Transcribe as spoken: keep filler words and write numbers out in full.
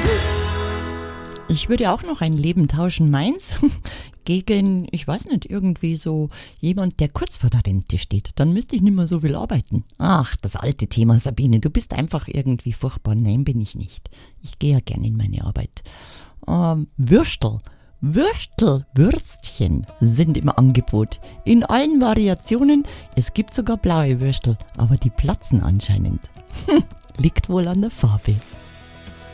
Ich würde auch noch ein Leben tauschen, meins, gegen, ich weiß nicht, irgendwie so jemand, der kurz vor der Rente steht. Dann müsste ich nicht mehr so viel arbeiten. Ach, das alte Thema, Sabine, du bist einfach irgendwie furchtbar. Nein, bin ich nicht. Ich gehe ja gerne in meine Arbeit. Ähm, Würstel. Würstel, Würstchen sind im Angebot. In allen Variationen. Es gibt sogar blaue Würstel, aber die platzen anscheinend. Liegt wohl an der Farbe.